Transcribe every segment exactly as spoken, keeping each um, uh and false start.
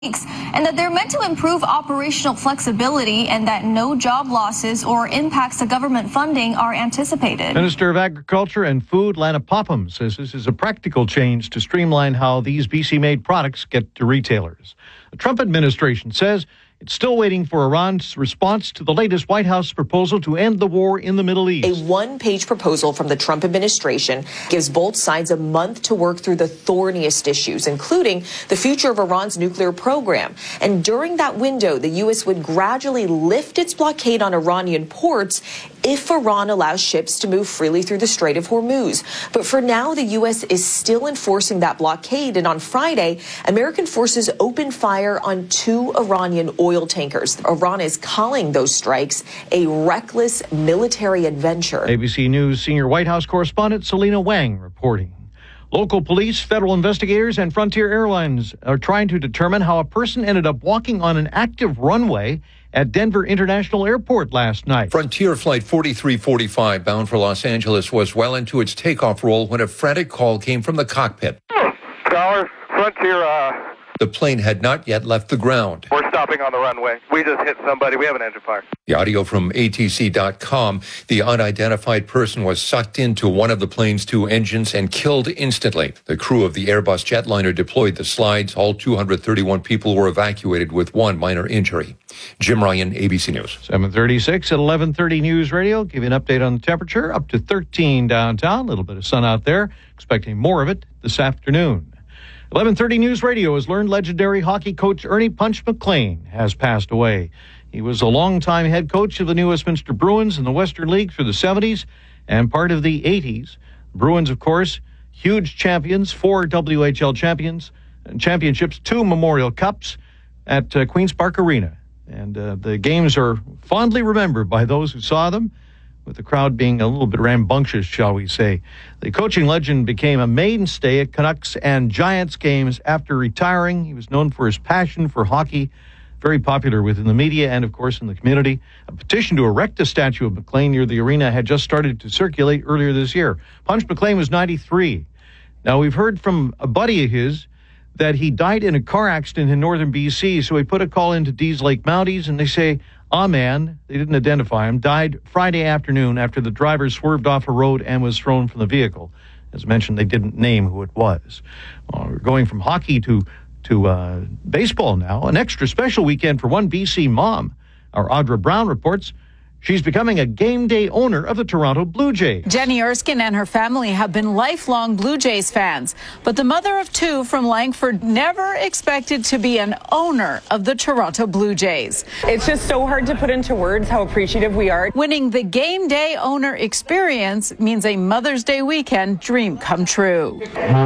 and that they're meant to improve operational flexibility and that no job losses or impacts to government funding are anticipated. Minister of Agriculture and Food, Lana Popham, says this is a practical change to streamline how these B C-made products get to retailers. The Trump administration says it's still waiting for Iran's response to the latest White House proposal to end the war in the Middle East. A one-page proposal from the Trump administration gives both sides a month to work through the thorniest issues, including the future of Iran's nuclear program. And during that window, the U S would gradually lift its blockade on Iranian ports if Iran allows ships to move freely through the Strait of Hormuz. But for now, the U S is still enforcing that blockade. And on Friday, American forces opened fire on two Iranian oil Oil tankers. Iran is calling those strikes a reckless military adventure. A B C News senior White House correspondent Selena Wang reporting. Local police, federal investigators, and Frontier Airlines are trying to determine how a person ended up walking on an active runway at Denver International Airport last night. Frontier Flight forty-three forty-five bound for Los Angeles was well into its takeoff roll when a frantic call came from the cockpit. Tower, Frontier, uh... The plane had not yet left the ground. We're stopping on the runway. We just hit somebody. We have an engine fire. The audio from A T C dot com. The unidentified person was sucked into one of the plane's two engines and killed instantly. The crew of the Airbus jetliner deployed the slides. All two hundred thirty-one people were evacuated with one minor injury. Jim Ryan, A B C News. seven thirty-six at eleven thirty News Radio. Give you an update on the temperature. Up to thirteen downtown. A little bit of sun out there. Expecting more of it this afternoon. eleven thirty News Radio has learned legendary hockey coach Ernie Punch McLean has passed away. He was a longtime head coach of the New Westminster Bruins in the Western League through the seventies and part of the eighties. Bruins, of course, huge champions, four W H L champions, championships, two Memorial Cups at uh, Queen's Park Arena. And uh, the games are fondly remembered by those who saw them, with the crowd being a little bit rambunctious, shall we say. The coaching legend became a mainstay at Canucks and Giants games after retiring. He was known for his passion for hockey, very popular within the media and, of course, in the community. A petition to erect a statue of McLean near the arena had just started to circulate earlier this year. Punch McLean was ninety-three. Now, we've heard from a buddy of his that he died in a car accident in northern B C, so he put a call into Dees Lake Mounties, and they say a man, they didn't identify him, died Friday afternoon after the driver swerved off a road and was thrown from the vehicle. As mentioned, they didn't name who it was. Well, we're going from hockey to, to uh, baseball now. An extra special weekend for one B C mom. Our Audra Brown reports she's becoming a game day owner of the Toronto Blue Jays. Jenny Erskine and her family have been lifelong Blue Jays fans, but the mother of two from Langford never expected to be an owner of the Toronto Blue Jays. It's just so hard to put into words how appreciative we are. Winning the game day owner experience means a Mother's Day weekend dream come true.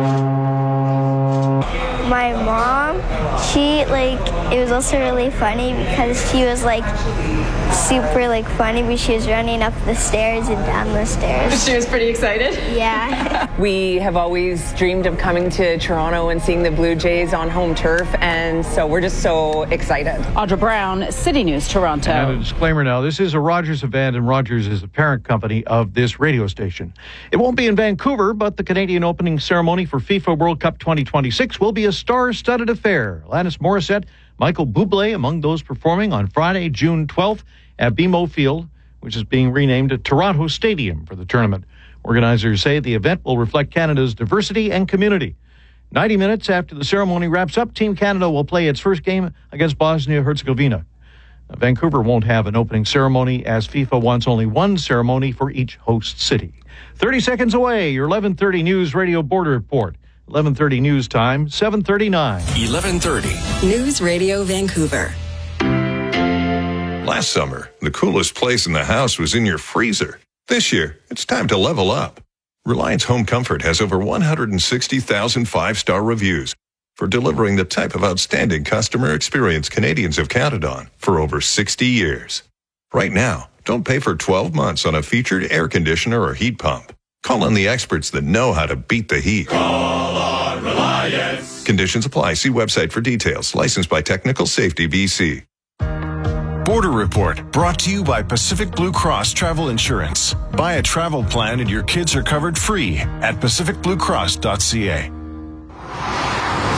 My mom, she, like, it was also really funny because she was, like, super, like, funny because she was running up the stairs and down the stairs. She was pretty excited? Yeah. We have always dreamed of coming to Toronto and seeing the Blue Jays on home turf, and so we're just so excited. Audra Brown, City News, Toronto. And a disclaimer now, this is a Rogers event, and Rogers is the parent company of this radio station. It won't be in Vancouver, but the Canadian opening ceremony for FIFA World Cup twenty twenty-six will be a star-studded affair. Alanis Morissette, Michael Bublé among those performing on Friday, June twelfth at B M O Field, which is being renamed a Toronto Stadium for the tournament. Organizers say the event will reflect Canada's diversity and community. ninety minutes after the ceremony wraps up, Team Canada will play its first game against Bosnia-Herzegovina. Now, Vancouver won't have an opening ceremony as FIFA wants only one ceremony for each host city. thirty seconds away, your eleven thirty News Radio Border Report. eleven thirty News Time, seven thirty-nine. eleven thirty. News Radio Vancouver. Last summer, the coolest place in the house was in your freezer. This year, it's time to level up. Reliance Home Comfort has over one hundred sixty thousand five-star reviews for delivering the type of outstanding customer experience Canadians have counted on for over sixty years. Right now, don't pay for twelve months on a featured air conditioner or heat pump. Call on the experts that know how to beat the heat. Call on Reliance. Conditions apply. See website for details. Licensed by Technical Safety B C. Border Report, brought to you by Pacific Blue Cross Travel Insurance. Buy a travel plan and your kids are covered free at pacific blue cross dot c a.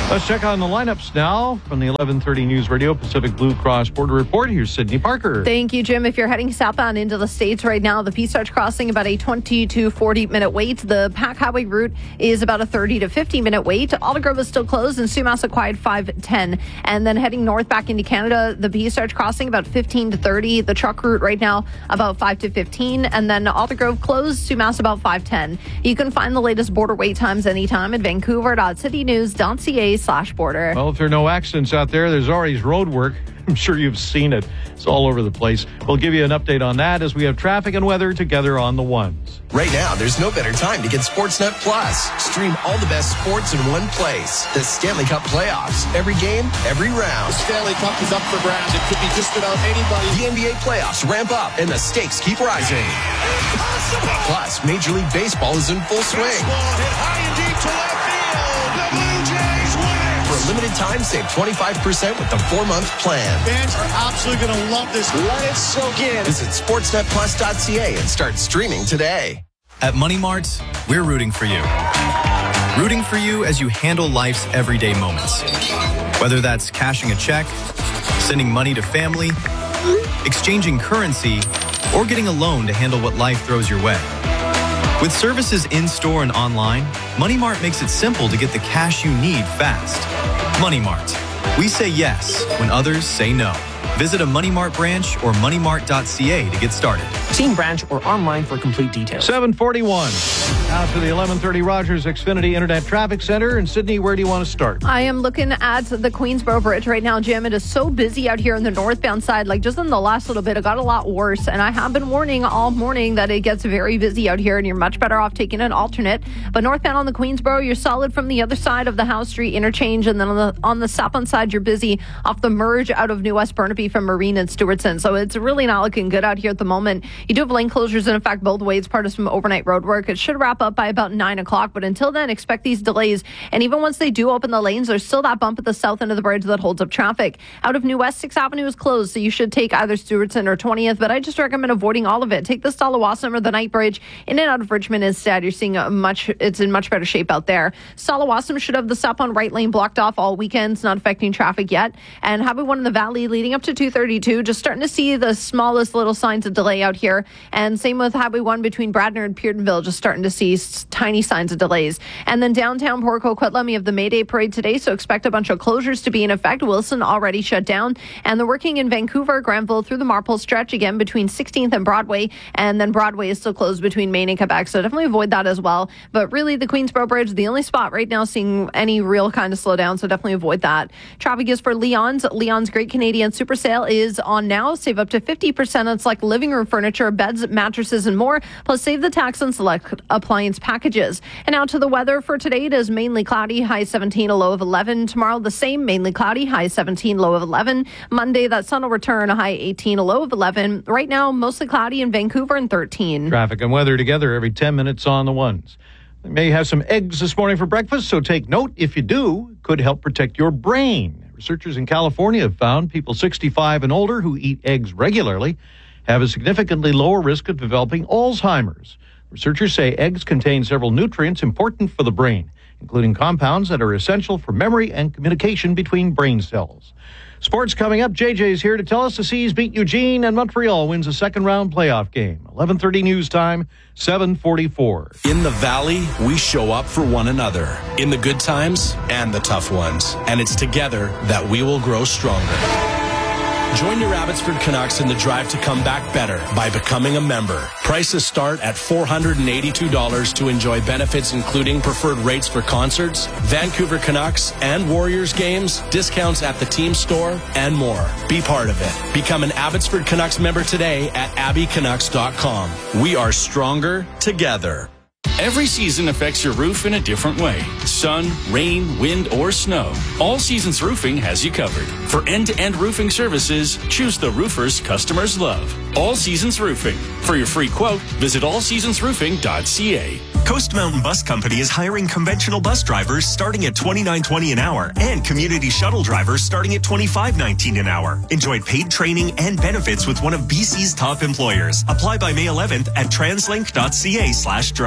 Let's check on the lineups now from the eleven thirty News Radio Pacific Blue Cross Border Report. Here's Sydney Parker. Thank you, Jim. If you're heading southbound into the States right now, the Peace Arch crossing about a twenty to forty minute wait. The Pac Highway route is about a thirty to fifty minute wait. Alder Grove is still closed and Sumas Quiet five ten. And then heading north back into Canada, the Peace Arch crossing about fifteen to thirty. The truck route right now about five to fifteen. And then Alder Grove closed, Sumas about five ten. You can find the latest border wait times anytime at vancouver dot city news dot c a slash border. Well, if there are no accidents out there, there's always road work. I'm sure you've seen it. It's all over the place. We'll give you an update on that as we have traffic and weather together on the ones. Right now, there's no better time to get Sportsnet Plus. Stream all the best sports in one place. The Stanley Cup playoffs. Every game, every round. The Stanley Cup is up for grabs. It could be just about anybody. The N B A playoffs ramp up and the stakes keep rising. Impossible. Plus, Major League Baseball is in full swing. Baseball hit high and deep to left field. The Blue Jays win it. For a limited time, save twenty-five percent with the four-month plan. Fans are absolutely going to love this. Let it soak in. Visit sportsnet plus dot c a and start streaming today. At Money Mart, we're rooting for you. Rooting for you as you handle life's everyday moments. Whether that's cashing a check, sending money to family, exchanging currency, or getting a loan to handle what life throws your way. With services in-store and online, Money Mart makes it simple to get the cash you need fast. Money Mart. We say yes when others say no. Visit a Money Mart branch or money mart dot c a to get started. See branch or online for complete details. seven forty-one. Now to the eleven thirty Rogers Xfinity Internet Traffic Center. In Sydney, where do you want to start? I am looking at the Queensboro Bridge right now, Jim. It is so busy out here on the northbound side. Like just in the last little bit, it got a lot worse. And I have been warning all morning that it gets very busy out here and you're much better off taking an alternate. But northbound on the Queensboro, you're solid from the other side of the Howe Street interchange. And then on the, on the southbound side, you're busy off the merge out of New West Burnaby from Marine and Stewartson. So it's really not looking good out here at the moment. You do have lane closures, and in fact, both ways, part of some overnight road work. It should wrap up by about nine o'clock, but until then, expect these delays. And even once they do open the lanes, there's still that bump at the south end of the bridge that holds up traffic. Out of New West, sixth Avenue is closed, so you should take either Stewartson or twentieth, but I just recommend avoiding all of it. Take the Stalawassam or the Night Bridge in and out of Richmond instead. You're seeing a much, it's in much better shape out there. Stalawassam should have the southbound right lane blocked off all weekends, not affecting traffic yet. And Highway one in the Valley leading up to two thirty-two, just starting to see the smallest little signs of delay out here. And same with Highway one between Bradner and Peardenville, just starting to see s- tiny signs of delays. And then downtown Port Coquitlam, you have the May Day parade today, so expect a bunch of closures to be in effect. Wilson already shut down. And they're working in Vancouver, Granville through the Marpole stretch again between sixteenth and Broadway. And then Broadway is still closed between Maine and Quebec, so definitely avoid that as well. But really, the Queensboro Bridge, the only spot right now seeing any real kind of slowdown, so definitely avoid that. Traffic is for Leon's. Leon's Great Canadian Super Sale is on now. Save up to fifty percent on select living room furniture, beds, mattresses, and more. Plus, save the tax on select appliance packages. And now to the weather for today. It is mainly cloudy, high seventeen, a low of eleven. Tomorrow, the same, mainly cloudy, high seventeen, low of eleven. Monday, that sun will return, a high eighteen, a low of eleven. Right now, mostly cloudy in Vancouver and thirteen. Traffic and weather together every ten minutes on the ones. You may have some eggs this morning for breakfast, so take note. If you do, it could help protect your brain. Researchers in California have found people sixty-five and older who eat eggs regularly have a significantly lower risk of developing Alzheimer's. Researchers say eggs contain several nutrients important for the brain, including compounds that are essential for memory and communication between brain cells. Sports coming up. J J's here to tell us the Seas beat Eugene and Montreal wins a second round playoff game. eleven thirty news time, seven forty-four. In the Valley, we show up for one another in the good times and the tough ones. And it's together that we will grow stronger. Join your Abbotsford Canucks in the drive to come back better by becoming a member. Prices start at four hundred eighty-two dollars to enjoy benefits including preferred rates for concerts, Vancouver Canucks and Warriors games, discounts at the team store, and more. Be part of it. Become an Abbotsford Canucks member today at abby canucks dot com. We are stronger together. Every season affects your roof in a different way. Sun, rain, wind, or snow. All Seasons Roofing has you covered. For end-to-end roofing services, choose the roofers customers love. All Seasons Roofing. For your free quote, visit all seasons roofing dot c a. Coast Mountain Bus Company is hiring conventional bus drivers starting at twenty-nine twenty an hour and community shuttle drivers starting at twenty-five nineteen an hour. Enjoy paid training and benefits with one of B C's top employers. Apply by May eleventh at translink dot c a slash drive.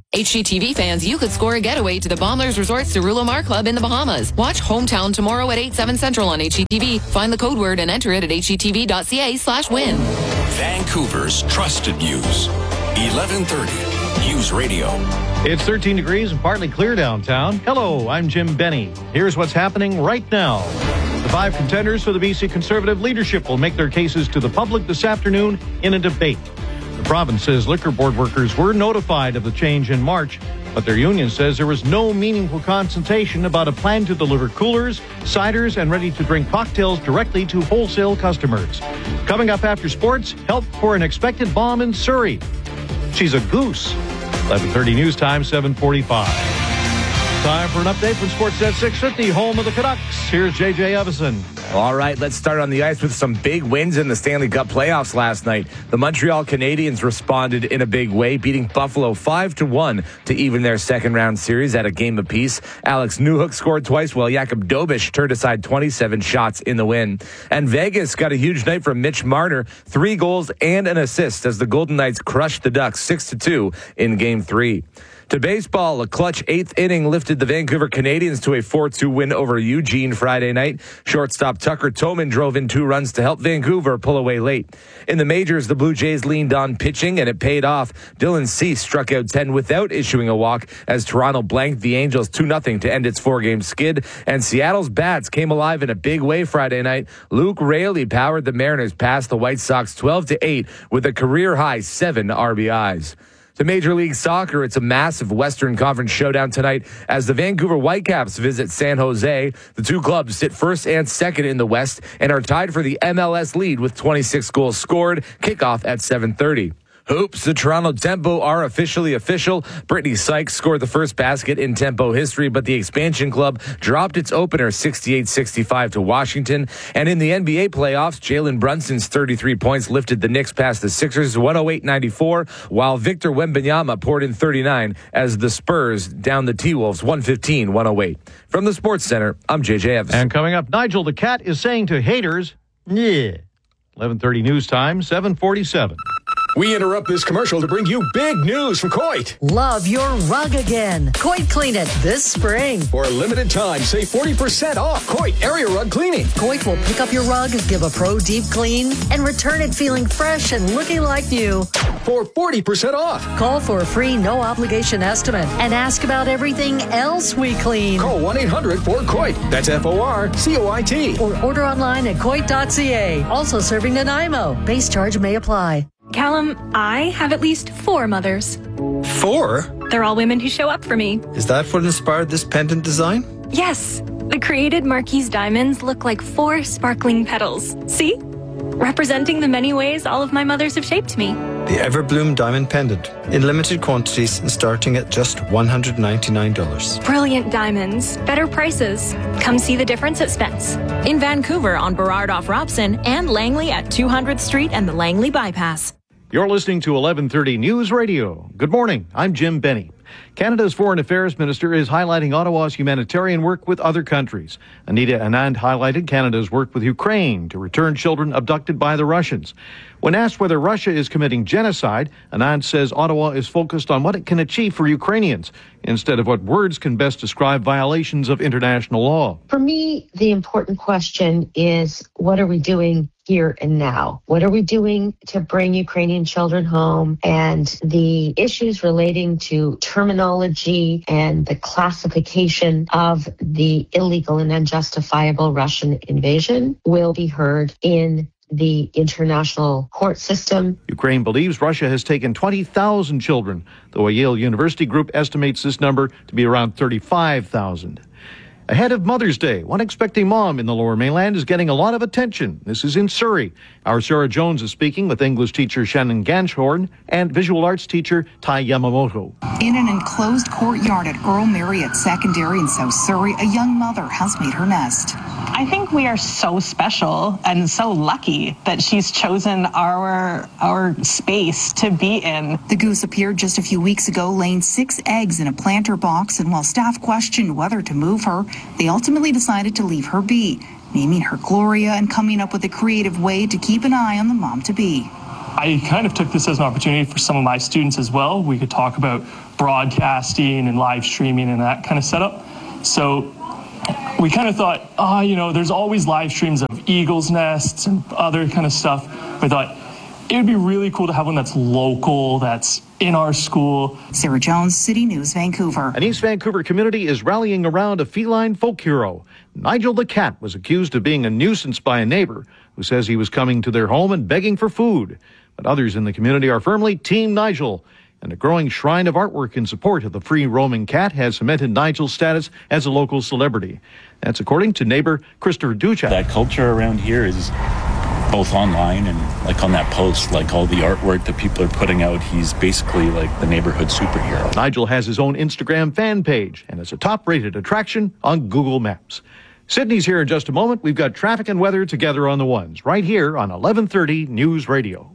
H G T V fans, you could score a getaway to the Bombers Resort Cerullo Mar Club in the Bahamas. Watch Hometown tomorrow at eight, seven Central on H G T V. Find the code word and enter it at hgtv.ca slash win. Vancouver's trusted news. eleven thirty News Radio. It's thirteen degrees and partly clear downtown. Hello, I'm Jim Benny. Here's what's happening right now. The five contenders for the B C Conservative leadership will make their cases to the public this afternoon in a debate. The province says liquor board workers were notified of the change in March, but their union says there was no meaningful consultation about a plan to deliver coolers, ciders, and ready-to-drink cocktails directly to wholesale customers. Coming up after sports, help for an expected bomb in Surrey. She's a goose. eleven thirty News Time, seven forty-five. Time for an update from Sportsnet six fifty, home of the Canucks. Here's J J Evison. All right, let's start on the ice with some big wins in the Stanley Cup playoffs last night. The Montreal Canadiens responded in a big way, beating Buffalo five to one to even their second-round series at a game apiece. Alex Newhook scored twice, while Jakub Dobeš turned aside twenty-seven shots in the win. And Vegas got a huge night from Mitch Marner, three goals and an assist as the Golden Knights crushed the Ducks six to two in Game three. To baseball, a clutch eighth inning lifted the Vancouver Canadians to a four two win over Eugene Friday night. Shortstop Tucker Toman drove in two runs to help Vancouver pull away late. In the majors, the Blue Jays leaned on pitching, and it paid off. Dylan Cease struck out ten without issuing a walk as Toronto blanked the Angels two nothing to end its four-game skid. And Seattle's bats came alive in a big way Friday night. Luke Raley powered the Mariners past the White Sox twelve to eight with a career-high seven R B Is. To Major League Soccer, it's a massive Western Conference showdown tonight as the Vancouver Whitecaps visit San Jose. The two clubs sit first and second in the West and are tied for the M L S lead with twenty-six goals scored. Kickoff at seven thirty. Hoops, the Toronto Tempo are officially official. Brittany Sykes scored the first basket in Tempo history, but the expansion club dropped its opener sixty-eight sixty-five to Washington. And in the N B A playoffs, Jalen Brunson's thirty-three points lifted the Knicks past the Sixers one oh eight ninety-four, while Victor Wembanyama poured in thirty-nine as the Spurs down the T-Wolves one fifteen one oh eight. From the Sports Center, I'm J J Evans. And coming up, Nigel the Cat is saying to haters, yeah. eleven thirty News Time, seven forty-seven. We interrupt this commercial to bring you big news from Coit. Love your rug again. Coit Clean It this spring. For a limited time, save forty percent off Coit area rug cleaning. Coit will pick up your rug, give a pro deep clean, and return it feeling fresh and looking like new. For forty percent off. Call for a free no obligation estimate and ask about everything else we clean. Call one eight hundred four Coit. That's F O R C O I T. Or order online at coit dot c a. Also serving Nanaimo. Base charge may apply. Callum, I have at least four mothers. Four? They're all women who show up for me. Is that what inspired this pendant design? Yes. The created Marquise diamonds look like four sparkling petals. See? Representing the many ways all of my mothers have shaped me. The Everbloom Diamond Pendant. In limited quantities and starting at just one hundred ninety-nine dollars. Brilliant diamonds. Better prices. Come see the difference at Spence. In Vancouver on Burrard off Robson and Langley at two hundredth Street and the Langley Bypass. You're listening to eleven thirty News Radio. Good morning. I'm Jim Benny. Canada's Foreign Affairs Minister is highlighting Ottawa's humanitarian work with other countries. Anita Anand highlighted Canada's work with Ukraine to return children abducted by the Russians. When asked whether Russia is committing genocide, Anand says Ottawa is focused on what it can achieve for Ukrainians instead of what words can best describe violations of international law. For me, the important question is, what are we doing here and now? What are we doing to bring Ukrainian children home? And the issues relating to terminology and the classification of the illegal and unjustifiable Russian invasion will be heard in the international court system. Ukraine believes Russia has taken twenty thousand children, though a Yale University group estimates this number to be around thirty-five thousand. Ahead of Mother's Day, one expecting mom in the Lower Mainland is getting a lot of attention. This is in Surrey. Our Sarah Jones is speaking with English teacher Shannon Ganshorn and visual arts teacher Tai Yamamoto. In an enclosed courtyard at Earl Marriott Secondary in South Surrey, a young mother has made her nest. I think we are so special and so lucky that she's chosen our our space to be in. The goose appeared just a few weeks ago, laying six eggs in a planter box, and while staff questioned whether to move her, they ultimately decided to leave her be, naming her Gloria and coming up with a creative way to keep an eye on the mom-to-be. I kind of took this as an opportunity for some of my students as well. We could talk about broadcasting and live streaming and that kind of setup. So we kind of thought, oh, you know, there's always live streams of eagles' nests and other kind of stuff. We thought it would be really cool to have one that's local, that's in our school. Sarah Jones, City News, Vancouver. An East Vancouver community is rallying around a feline folk hero. Nigel the cat was accused of being a nuisance by a neighbor who says he was coming to their home and begging for food. But others in the community are firmly Team Nigel. And a growing shrine of artwork in support of the free-roaming cat has cemented Nigel's status as a local celebrity. That's according to neighbor Christopher Duchak. That culture around here is both online and like on that post, like all the artwork that people are putting out, he's basically like the neighborhood superhero. Nigel has his own Instagram fan page and is a top-rated attraction on Google Maps. Sydney's here in just a moment. We've got traffic and weather together on the ones right here on eleven thirty News Radio.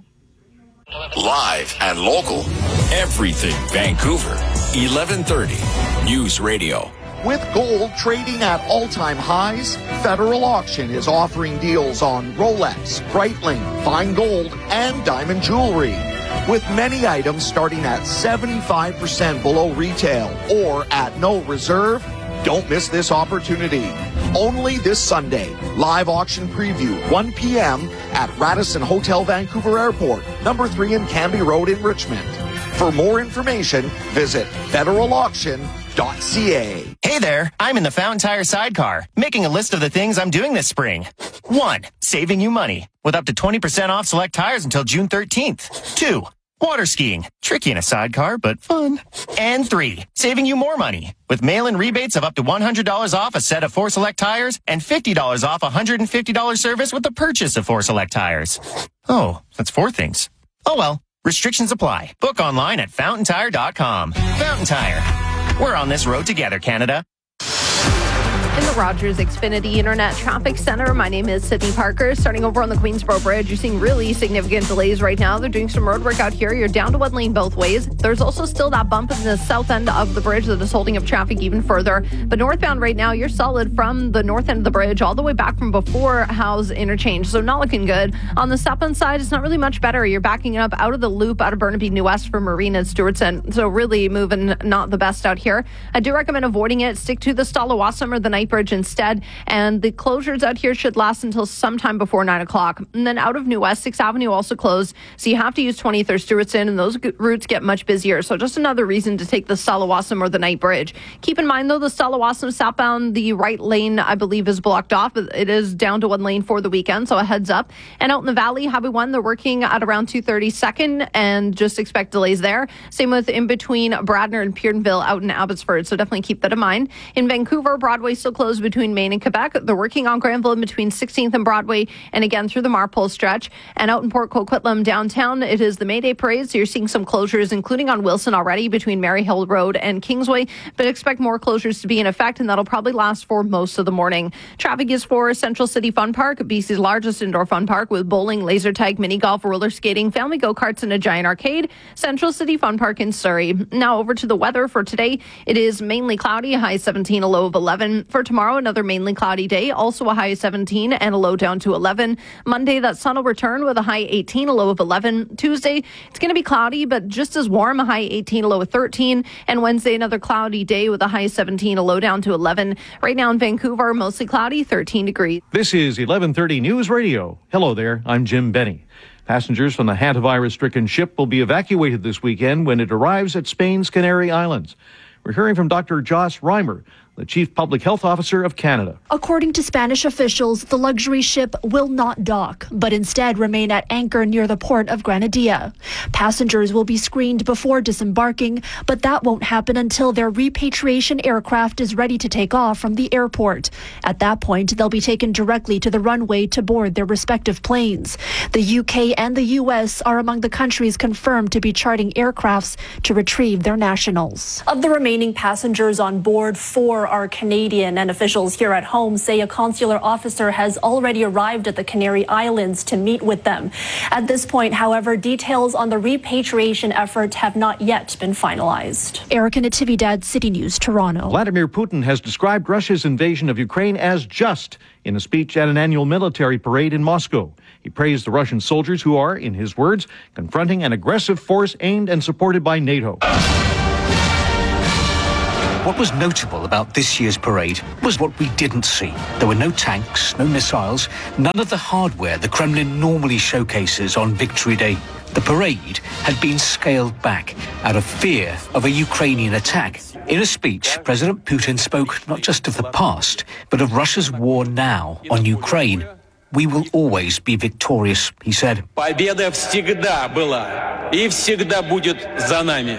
Live and local. Everything Vancouver. eleven thirty News Radio. With gold trading at all-time highs, Federal Auction is offering deals on Rolex, Breitling, fine gold, and diamond jewelry. With many items starting at seventy-five percent below retail or at no reserve, don't miss this opportunity. Only this Sunday. Live auction preview, one p.m. at Radisson Hotel Vancouver Airport, number three in Canby Road in Richmond. For more information, visit federal auction dot c a. Hey there, I'm in the Fountain Tire sidecar, making a list of the things I'm doing this spring. One, saving you money, with up to twenty percent off select tires until June thirteenth. Two, water skiing, tricky in a sidecar, but fun. And three, saving you more money, with mail-in rebates of up to one hundred dollars off a set of four select tires and fifty dollars off a one hundred fifty dollars service with the purchase of four select tires. Oh, that's four things. Oh well, restrictions apply. Book online at fountain tire dot com. Fountain Tire. We're on this road together, Canada. In the Rogers Xfinity Internet Traffic Center, my name is Sydney Parker. Starting over on the Queensboro Bridge, you're seeing really significant delays right now. They're doing some road work out here. You're down to one lane both ways. There's also still that bump in the south end of the bridge that is holding up traffic even further. But northbound right now, you're solid from the north end of the bridge all the way back from before Howe's interchange. So not looking good. On the southbound side, it's not really much better. You're backing up out of the loop out of Burnaby New West for Marina and Stewartson. So really moving not the best out here. I do recommend avoiding it. Stick to the Stalawassam or the Night Bridge instead. And the closures out here should last until sometime before nine o'clock. And then out of New West, sixth Avenue also closed. So you have to use twentieth or Stewartson, and those routes get much busier. So just another reason to take the Stalawassam or the Night Bridge. Keep in mind, though, the Stalawassam southbound, the right lane, I believe, is blocked off. It is down to one lane for the weekend, so a heads up. And out in the valley, Highway one, they're working at around two thirty-second, and just expect delays there. Same with in between Bradner and Peardenville out in Abbotsford, so definitely keep that in mind. In Vancouver, Broadway still closed between Maine and Quebec. They're working on Granville in between sixteenth and Broadway, and again through the Marpole stretch. And out in Port Coquitlam downtown, it is the May Day parade, so you're seeing some closures, including on Wilson already between Maryhill Road and Kingsway, but expect more closures to be in effect, and that'll probably last for most of the morning. Traffic is for Central City Fun Park, B C's largest indoor fun park, with bowling, laser tag, mini golf, roller skating, family go-karts, and a giant arcade. Central City Fun Park in Surrey. Now over to the weather for today. It is mainly cloudy, a high seventeen, a low of eleven. For tomorrow, another mainly cloudy day, also a high of seventeen and a low down to eleven. Monday, that sun will return with a high eighteen, a low of eleven. Tuesday, it's going to be cloudy, but just as warm, a high eighteen, a low of thirteen. And Wednesday, another cloudy day with a high seventeen, a low down to eleven. Right now in Vancouver, mostly cloudy, thirteen degrees. This is eleven thirty News Radio. Hello there, I'm Jim Benny. Passengers from the hantavirus-stricken ship will be evacuated this weekend when it arrives at Spain's Canary Islands. We're hearing from Doctor Joss Reimer, the Chief Public Health Officer of Canada. According to Spanish officials, the luxury ship will not dock, but instead remain at anchor near the port of Granadilla. Passengers will be screened before disembarking, but that won't happen until their repatriation aircraft is ready to take off from the airport. At that point, they'll be taken directly to the runway to board their respective planes. The U K and the U S are among the countries confirmed to be charting aircrafts to retrieve their nationals. Of the remaining passengers on board, four are Canadian, and officials here at home say a consular officer has already arrived at the Canary Islands to meet with them. At this point, however, details on the repatriation effort have not yet been finalized. Erica Natividad, City News, Toronto. Vladimir Putin has described Russia's invasion of Ukraine as just in a speech at an annual military parade in Moscow. He praised the Russian soldiers who are, in his words, confronting an aggressive force aimed and supported by NATO. Vladimir Putin has described Russia's invasion of Ukraine as just in a speech at an annual military parade in Moscow. He praised the Russian soldiers who are, in his words, confronting an aggressive force aimed and supported by NATO. What was notable about this year's parade was what we didn't see. There were no tanks, no missiles, none of the hardware the Kremlin normally showcases on Victory Day. The parade had been scaled back out of fear of a Ukrainian attack. In a speech, President Putin spoke not just of the past, but of Russia's war now on Ukraine. We will always be victorious, he said. Победа всегда была и всегда будет за нами.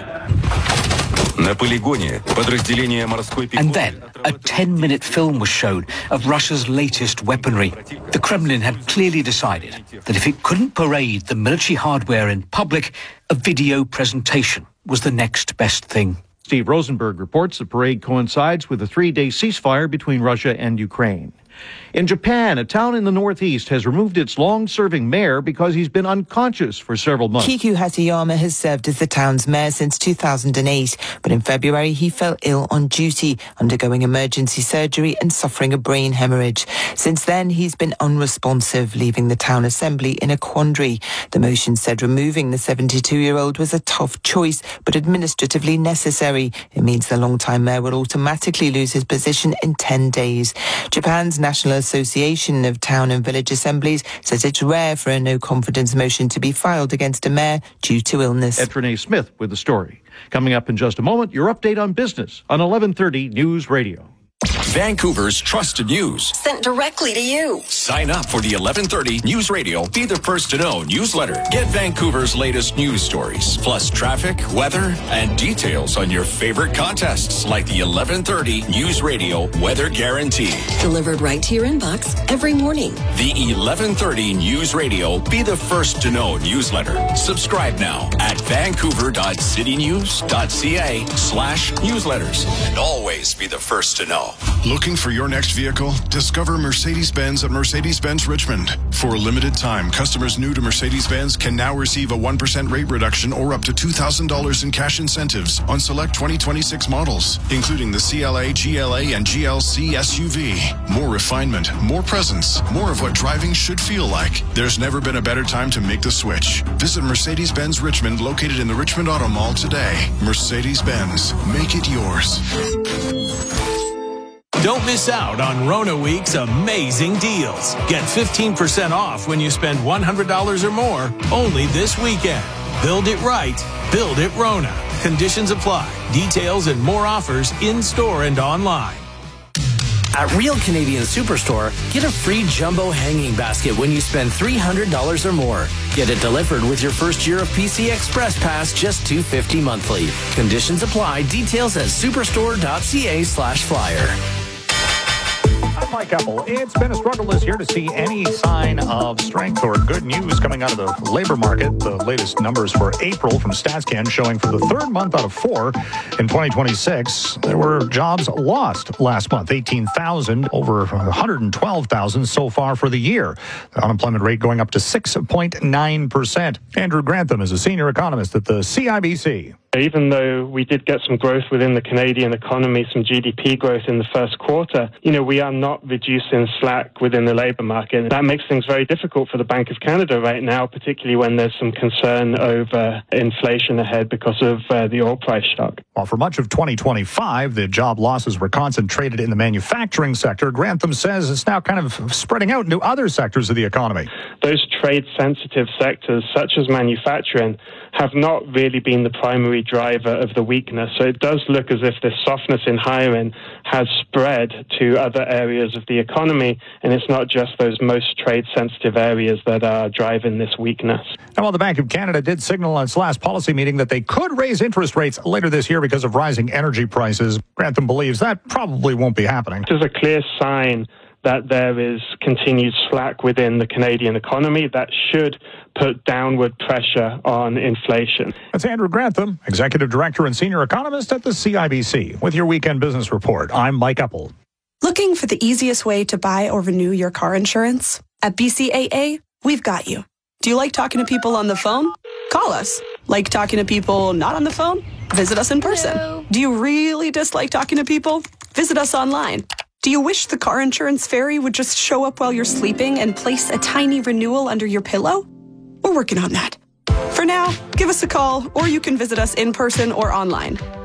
And then, a ten-minute film was shown of Russia's latest weaponry. The Kremlin had clearly decided that if it couldn't parade the military hardware in public, a video presentation was the next best thing. Steve Rosenberg reports the parade coincides with a three-day ceasefire between Russia and Ukraine. In Japan, a town in the northeast has removed its long-serving mayor because he's been unconscious for several months. Kiku Hatayama has served as the town's mayor since two thousand eight, but in February he fell ill on duty, undergoing emergency surgery and suffering a brain hemorrhage. Since then, he's been unresponsive, leaving the town assembly in a quandary. The motion said removing the seventy-two-year-old was a tough choice, but administratively necessary. It means the long-time mayor will automatically lose his position in ten days. Japan's National Association of Town and Village Assemblies says it's rare for a no-confidence motion to be filed against a mayor due to illness. Ed Renee Smith with the story. Coming up in just a moment, your update on business on eleven thirty News Radio. Vancouver's trusted news. Sent directly to you. Sign up for the eleven thirty News Radio Be the First to Know newsletter. Get Vancouver's latest news stories, plus traffic, weather, and details on your favorite contests like the eleven thirty News Radio Weather Guarantee. Delivered right to your inbox every morning. The eleven thirty News Radio Be the First to Know newsletter. Subscribe now at vancouver.citynews.ca slash newsletters. And always be the first to know. Looking for your next vehicle? Discover Mercedes-Benz at Mercedes-Benz Richmond. For a limited time, customers new to Mercedes-Benz can now receive a one percent rate reduction or up to two thousand dollars in cash incentives on select twenty twenty-six models, including the C L A, G L A, and G L C S U V. More refinement, more presence, more of what driving should feel like. There's never been a better time to make the switch. Visit Mercedes-Benz Richmond, located in the Richmond Auto Mall today. Mercedes-Benz. Make it yours. Don't miss out on Rona Week's amazing deals. Get fifteen percent off when you spend one hundred dollars or more only this weekend. Build it right. Build it Rona. Conditions apply. Details and more offers in-store and online. At Real Canadian Superstore, get a free jumbo hanging basket when you spend three hundred dollars or more. Get it delivered with your first year of P C Express Pass, just two hundred fifty dollars monthly. Conditions apply. Details at superstore.ca slash flyer. I'm Mike Apple. It's been a struggle this year to see any sign of strength or good news coming out of the labor market. The latest numbers for April from StatsCan showing for the third month out of four in twenty twenty-six, there were jobs lost last month, eighteen thousand, over one hundred twelve thousand so far for the year. The unemployment rate going up to six point nine percent. Andrew Grantham is a senior economist at the C I B C. Even though we did get some growth within the Canadian economy, some G D P growth in the first quarter, you know, we are not reducing slack within the labour market. That makes things very difficult for the Bank of Canada right now, particularly when there's some concern over inflation ahead because of uh, the oil price shock. While for much of twenty twenty-five, the job losses were concentrated in the manufacturing sector, Grantham says it's now kind of spreading out into other sectors of the economy. Those trade-sensitive sectors, such as manufacturing, have not really been the primary driver of the weakness. So it does look as if this softness in hiring has spread to other areas of the economy, and it's not just those most trade-sensitive areas that are driving this weakness. And while the Bank of Canada did signal on its last policy meeting that they could raise interest rates later this year because of rising energy prices, Grantham believes that probably won't be happening. This is a clear sign that there is continued slack within the Canadian economy that should put downward pressure on inflation. That's Andrew Grantham, Executive Director and Senior Economist at the C I B C. With your Weekend Business Report, I'm Mike Apple. Looking for the easiest way to buy or renew your car insurance? At B C A A, we've got you. Do you like talking to people on the phone? Call us. Like talking to people not on the phone? Visit us in person. Hello. Do you really dislike talking to people? Visit us online. Do you wish the car insurance fairy would just show up while you're sleeping and place a tiny renewal under your pillow? We're working on that. For now, give us a call, or you can visit us in person or online.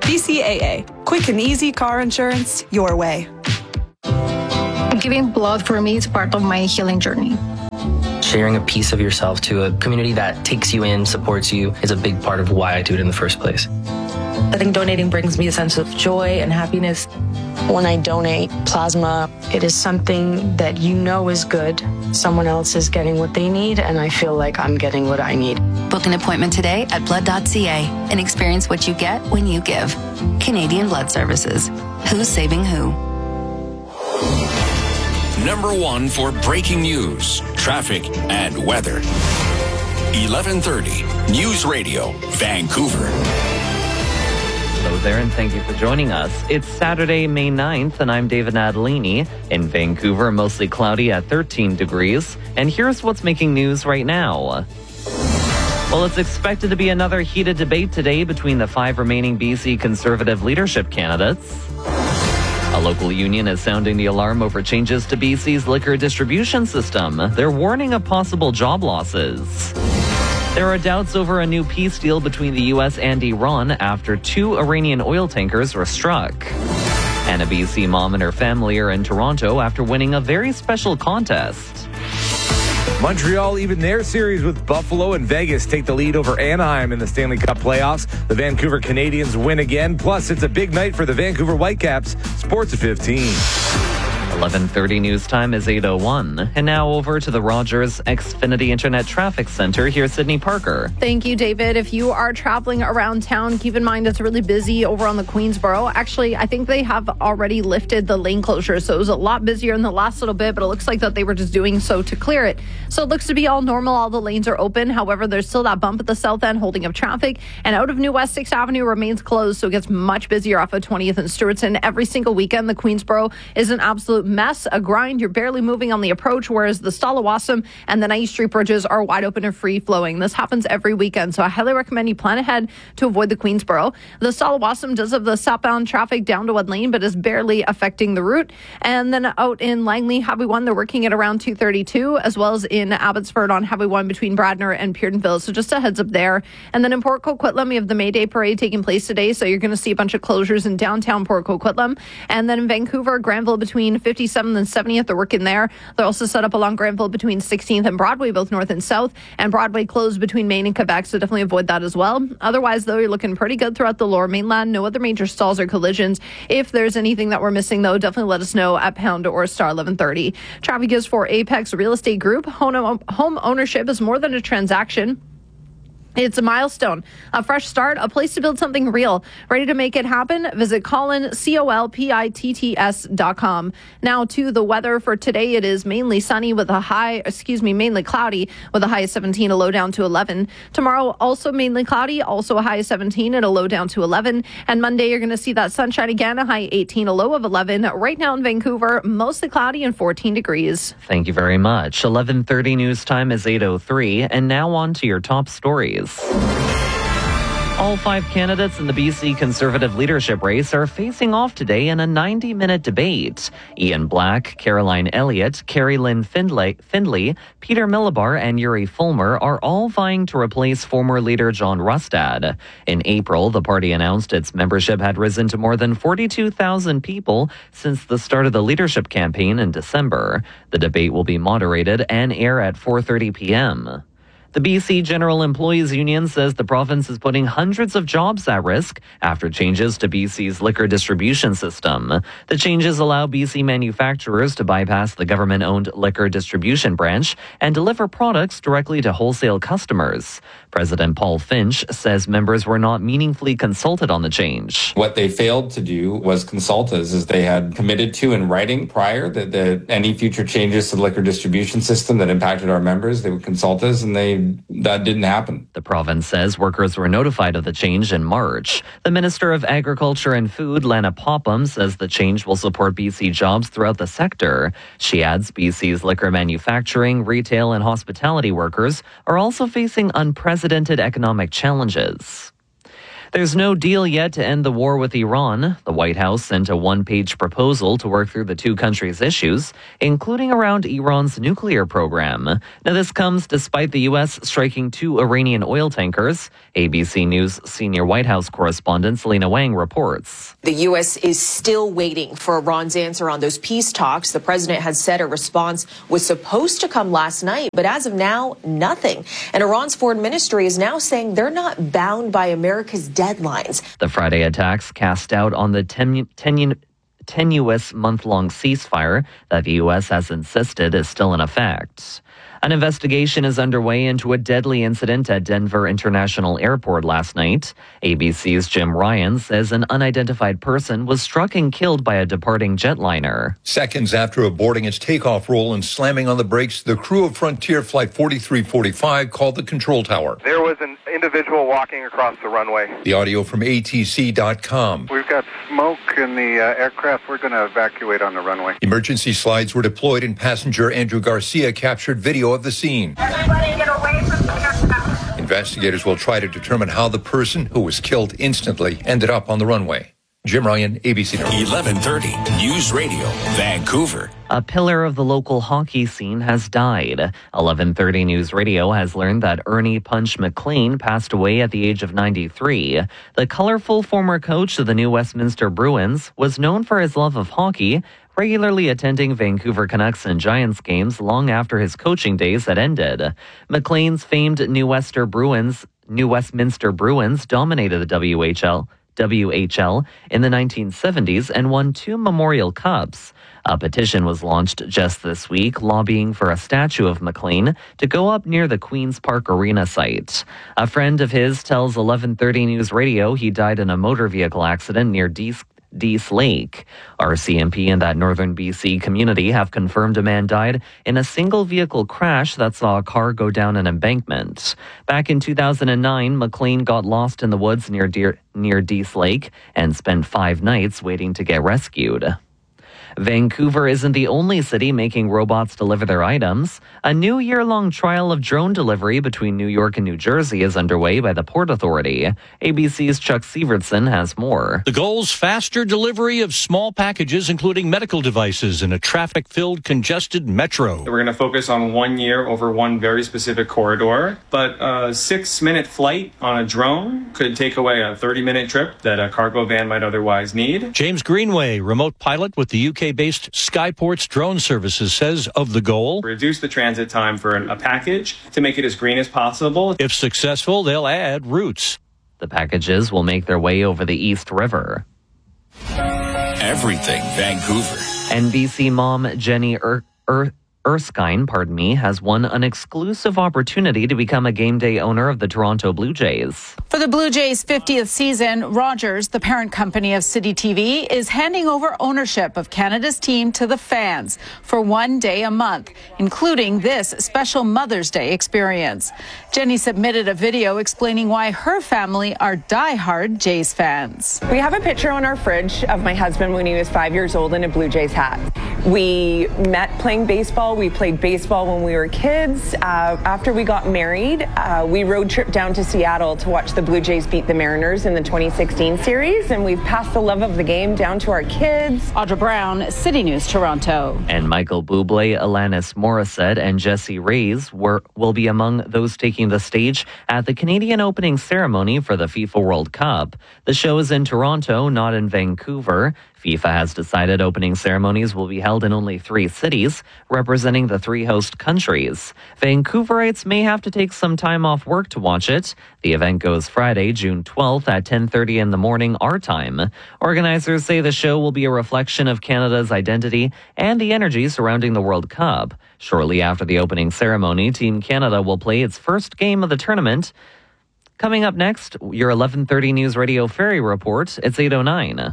B C A A. Quick and easy car insurance your way. Giving blood for me is part of my healing journey. Sharing a piece of yourself to a community that takes you in, supports you, is a big part of why I do it in the first place. I think donating brings me a sense of joy and happiness. When I donate plasma, it is something that you know is good. Someone else is getting what they need, and I feel like I'm getting what I need. Book an appointment today at blood dot c a and experience what you get when you give. Canadian Blood Services. Who's saving who? Number one for breaking news, traffic, and weather. eleven thirty News Radio, Vancouver. Hello there, and thank you for joining us. It's Saturday, May ninth, and I'm David Natalini. In Vancouver, mostly cloudy at thirteen degrees. And here's what's making news right now. Well, it's expected to be another heated debate today between the five remaining B C Conservative leadership candidates. A local union is sounding the alarm over changes to B C's liquor distribution system. They're warning of possible job losses. There are doubts over a new peace deal between the U S and Iran after two Iranian oil tankers were struck. And a B C mom and her family are in Toronto after winning a very special contest. Montreal even their series with Buffalo and Vegas take the lead over Anaheim in the Stanley Cup playoffs. The Vancouver Canadians win again. Plus, it's a big night for the Vancouver Whitecaps. Sports at fifteen. eleven thirty news time is eight oh one. And now over to the Rogers Xfinity Internet Traffic Center. Here's Sydney Parker. Thank you, David. If you are traveling around town, keep in mind it's really busy over on the Queensboro. Actually, I think they have already lifted the lane closure, so it was a lot busier in the last little bit, but it looks like that they were just doing so to clear it. So it looks to be all normal. All the lanes are open. However, there's still that bump at the south end holding up traffic, and out of New West sixth Avenue remains closed, so it gets much busier off of twentieth and Stewartson every single weekend. The Queensboro is an absolute mess, a grind. You're barely moving on the approach, whereas the Stalawassam and the Nice Street bridges are wide open and free flowing. This happens every weekend, so I highly recommend you plan ahead to avoid the Queensboro. The Stalawassam does have the southbound traffic down to one lane, but is barely affecting the route. And then out in Langley, Highway one, they're working at around two thirty-two, as well as in Abbotsford on Highway one between Bradner and Peardenville. So just a heads up there. And then in Port Coquitlam, you have the May Day Parade taking place today, so you're going to see a bunch of closures in downtown Port Coquitlam. And then in Vancouver, Granville between fifty-seventh and seventieth, they're working there. They're also set up along Granville between sixteenth and Broadway, both north and south, and Broadway closed between Maine and Quebec, so definitely avoid that as well. Otherwise, though, you're looking pretty good throughout the lower mainland. No other major stalls or collisions. If there's anything that we're missing, though, definitely let us know at pound or star eleven thirty. Traffic is for Apex Real Estate Group. Home, home ownership is more than a transaction. It's a milestone, a fresh start, a place to build something real. Ready to make it happen? Visit Colin, C O L P I T T S dot com. Now to the weather for today. It is mainly sunny with a high, excuse me, mainly cloudy with a high of seventeen, a low down to eleven. Tomorrow, also mainly cloudy, also a high of seventeen and a low down to eleven. And Monday, you're going to see that sunshine again, a high eighteen, a low of eleven. Right now in Vancouver, mostly cloudy and fourteen degrees. Thank you very much. eleven thirty news time is eight oh three. And now on to your top stories. All five candidates in the B C Conservative leadership race are facing off today in a ninety-minute debate. Ian Black, Caroline Elliott, Carrie Lynn Findlay, Findlay, Peter Millibar, and Yuri Fulmer are all vying to replace former leader John Rustad. In April, the party announced its membership had risen to more than forty-two thousand people since the start of the leadership campaign in December. The debate will be moderated and air at four thirty p.m. The B C General Employees Union says the province is putting hundreds of jobs at risk after changes to B C's liquor distribution system. The changes allow B C manufacturers to bypass the government-owned liquor distribution branch and deliver products directly to wholesale customers. President Paul Finch says members were not meaningfully consulted on the change. What they failed to do was consult us, as they had committed to in writing prior that, that any future changes to the liquor distribution system that impacted our members, they would consult us, and they that didn't happen. The province says workers were notified of the change in March. The Minister of Agriculture and Food, Lana Popham, says the change will support B C jobs throughout the sector. She adds B C's liquor manufacturing, retail, and hospitality workers are also facing unprecedented economic challenges. There's no deal yet to end the war with Iran. The White House sent a one-page proposal to work through the two countries' issues, including around Iran's nuclear program. Now, this comes despite the U S striking two Iranian oil tankers. A B C News senior White House correspondent Selena Wang reports. The U S is still waiting for Iran's answer on those peace talks. The president had said a response was supposed to come last night, but as of now, nothing. And Iran's foreign ministry is now saying they're not bound by America's deadlines. The Friday attacks cast doubt on the ten, ten, tenuous month-long ceasefire that the U S has insisted is still in effect. An investigation is underway into a deadly incident at Denver International Airport last night. A B C's Jim Ryan says an unidentified person was struck and killed by a departing jetliner. Seconds after aborting its takeoff roll and slamming on the brakes, the crew of Frontier Flight forty-three forty-five called the control tower. There was an individual walking across the runway. The audio from A T C dot com. We've got smoke in the uh, aircraft. We're going to evacuate on the runway. Emergency slides were deployed and passenger Andrew Garcia captured video of the scene. Everybody get away from the aircraft. Investigators will try to determine how the person who was killed instantly ended up on the runway. Jim Ryan, A B C News. eleven thirty News Radio, Vancouver. A pillar of the local hockey scene has died. eleven thirty News Radio has learned that Ernie Punch McLean passed away at the age of ninety-three. The colorful former coach of the New Westminster Bruins was known for his love of hockey, regularly attending Vancouver Canucks and Giants games long after his coaching days had ended. McLean's famed New Westminster Bruins, New Westminster Bruins dominated the W H L. W H L in the nineteen seventies and won two Memorial Cups. A petition was launched just this week lobbying for a statue of McLean to go up near the Queen's Park Arena site. A friend of his tells eleven thirty News Radio he died in a motor vehicle accident near Dease, Dease Lake. R C M P in that northern B C community have confirmed a man died in a single vehicle crash that saw a car go down an embankment. Back in two thousand nine, McLean got lost in the woods near Deer, near Dease Lake and spent five nights waiting to get rescued. Vancouver isn't the only city making robots deliver their items. A new year-long trial of drone delivery between New York and New Jersey is underway by the Port Authority. A B C's Chuck Sievertson has more. The goal's faster delivery of small packages, including medical devices, in a traffic-filled, congested metro. We're going to focus on one year over one very specific corridor, but a six-minute flight on a drone could take away a thirty-minute trip that a cargo van might otherwise need. James Greenway, remote pilot with the U K-based Skyports Drone Services, says of the goal, reduce the transit time for a package to make it as green as possible. If successful, they'll add routes. The packages will make their way over the East River. Everything Vancouver. N B C mom Jenny Er- Er- Erskine, pardon me, has won an exclusive opportunity to become a game day owner of the Toronto Blue Jays. For the Blue Jays' fiftieth season, Rogers, the parent company of City T V, is handing over ownership of Canada's team to the fans for one day a month, including this special Mother's Day experience. Jenny submitted a video explaining why her family are diehard Jays fans. We have a picture on our fridge of my husband when he was five years old in a Blue Jays hat. We met playing baseball. We played baseball when we were kids. Uh, after we got married, uh, we road tripped down to Seattle to watch the Blue Jays beat the Mariners in the twenty sixteen series, and we've passed the love of the game down to our kids. Audra Brown, City News, Toronto. And Michael Bublé, Alanis Morissette, and Jessie Reyes were, will be among those taking the stage at the Canadian opening ceremony for the FIFA World Cup. The show is in Toronto, not in Vancouver. FIFA has decided opening ceremonies will be held in only three cities, representing the three host countries. Vancouverites may have to take some time off work to watch it. The event goes Friday, June twelfth at ten thirty in the morning, our time. Organizers say the show will be a reflection of Canada's identity and the energy surrounding the World Cup. Shortly after the opening ceremony, Team Canada will play its first game of the tournament. Coming up next, your eleven thirty News Radio Ferry Report. It's eight oh nine.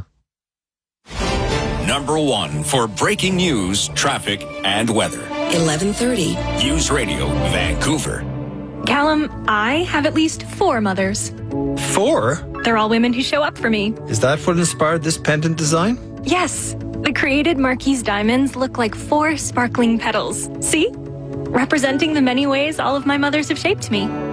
Number one for breaking news, traffic, and weather. eleven thirty. News Radio, Vancouver. Callum, I have at least four mothers. Four? They're all women who show up for me. Is that what inspired this pendant design? Yes. The created Marquise diamonds look like four sparkling petals. See? Representing the many ways all of my mothers have shaped me.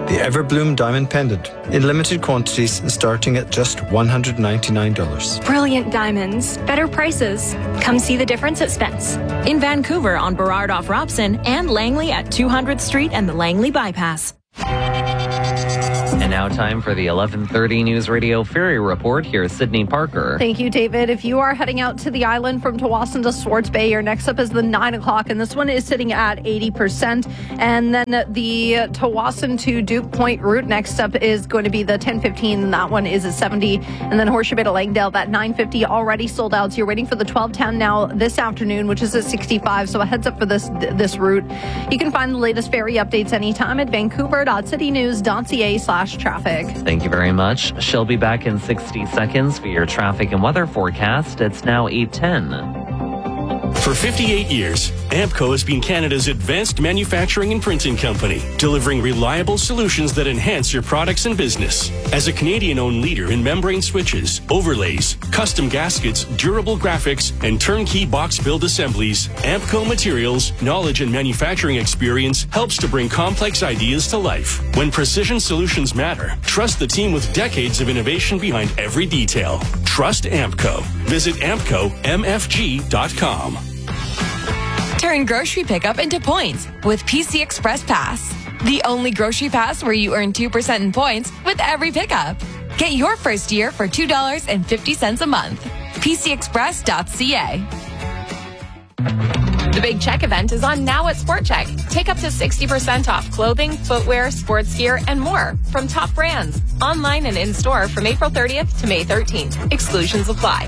the Everbloom Diamond Pendant, in limited quantities and starting at just one hundred ninety-nine dollars. Brilliant diamonds, better prices. Come see the difference at Spence. In Vancouver on Burrard off Robson and Langley at two hundredth Street and the Langley Bypass. And now time for the eleven thirty News Radio Ferry Report. Here's Sydney Parker. Thank you, David. If you are heading out to the island from Tawasin to Swartz Bay, your next up is the nine o'clock, and this one is sitting at eighty percent. And then the Tawasin to Duke Point route next up is going to be the ten fifteen, and that one is at seventy. And then Horseshoe Bay to Langdale, that nine fifty already sold out. So you're waiting for the twelve ten now this afternoon, which is at sixty-five. So a heads up for this this route. You can find the latest ferry updates anytime at vancouver.citynews.ca slash traffic. Thank you very much. She'll be back in sixty seconds for your traffic and weather forecast. It's now eight ten. For fifty-eight years, Ampco has been Canada's advanced manufacturing and printing company, delivering reliable solutions that enhance your products and business. As a Canadian-owned leader in membrane switches, overlays, custom gaskets, durable graphics, and turnkey box build assemblies, Ampco Materials' knowledge and manufacturing experience helps to bring complex ideas to life. When precision solutions matter, trust the team with decades of innovation behind every detail. Trust Ampco. Visit ampco m f g dot com. Turn grocery pickup into points with P C Express Pass. The only grocery pass where you earn two percent in points with every pickup. Get your first year for two dollars and fifty cents a month. p c express dot c a. The Big Check event is on now at Sport Check. Take up to sixty percent off clothing, footwear, sports gear, and more from top brands. Online and in-store from April thirtieth to May thirteenth. Exclusions apply.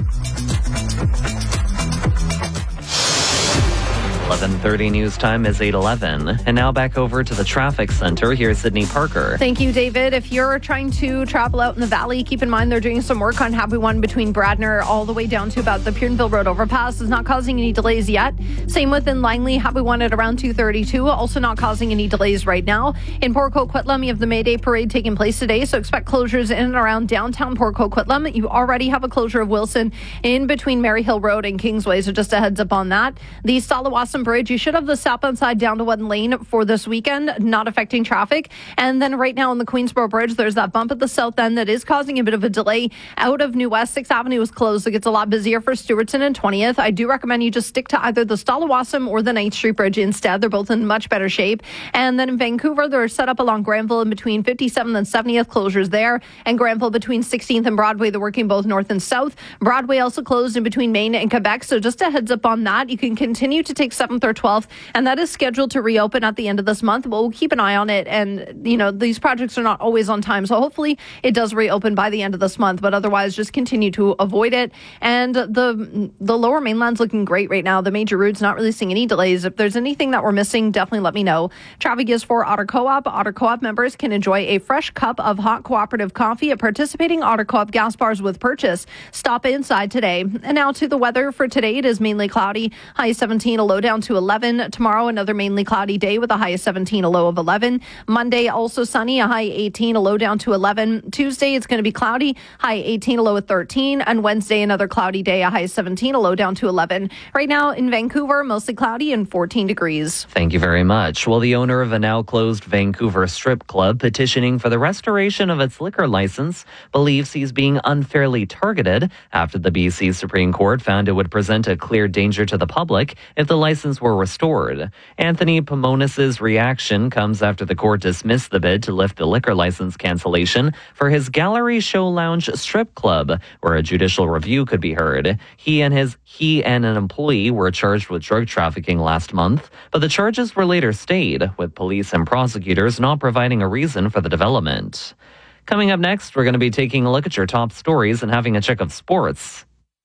eleven thirty news time is eight eleven. And now back over to the traffic center. Here's Sydney Parker. Thank you, David. If you're trying to travel out in the valley, keep in mind they're doing some work on Highway one between Bradner all the way down to about the Purinville Road overpass. Is not causing any delays yet. Same within Langley, Highway one at around two thirty-two. Also not causing any delays right now. In Port Coquitlam, you have the May Day Parade taking place today, so expect closures in and around downtown Port Coquitlam. You already have a closure of Wilson in between Maryhill Road and Kingsway, so just a heads up on that. The Stalawasan Bridge, you should have the southbound side down to one lane for this weekend, not affecting traffic. And then right now on the Queensboro Bridge, there's that bump at the south end that is causing a bit of a delay out of New West. sixth Avenue is closed, so it gets a lot busier for Stewartson and twentieth. I do recommend you just stick to either the Stalawasan or the ninth Street Bridge instead. They're both in much better shape. And then in Vancouver, they're set up along Granville in between fifty-seventh and seventieth, closures there. And Granville between sixteenth and Broadway, they're working both north and south. Broadway also closed in between Maine and Quebec, so just a heads up on that. You can continue to take seventh or twelfth, and that is scheduled to reopen at the end of this month. But we'll keep an eye on it. And, you know, these projects are not always on time, so hopefully it does reopen by the end of this month. But otherwise, just continue to avoid it. And the the lower mainland's looking great right now. The major routes not really seeing any delays. If there's anything that we're missing, definitely let me know. Traffic is for Otter Co-op. Otter Co-op members can enjoy a fresh cup of hot cooperative coffee at participating Otter Co-op gas bars with purchase. Stop inside today. And now to the weather for today. It is mainly cloudy. High seventeen, a low down to eleven. Tomorrow, another mainly cloudy day with a high of seventeen, a low of eleven. Monday, also sunny, a high eighteen, a low down to eleven. Tuesday, it's going to be cloudy, high eighteen, a low of thirteen. And Wednesday, another cloudy day, a high of seventeen, a low down to eleven. Right now in Vancouver, mostly cloudy and fourteen degrees. Thank you very much. Well, the owner of a now closed Vancouver strip club petitioning for the restoration of its liquor license believes he's being unfairly targeted after the B C Supreme Court found it would present a clear danger to the public if the license were restored. Anthony Pomonis' reaction comes after the court dismissed the bid to lift the liquor license cancellation for his Gallery Show Lounge strip club, where a judicial review could be heard. He and his he and an employee were charged with drug trafficking last month, but the charges were later stayed, with police and prosecutors not providing a reason for the development. Coming up next, we're going to be taking a look at your top stories and having a check of sports.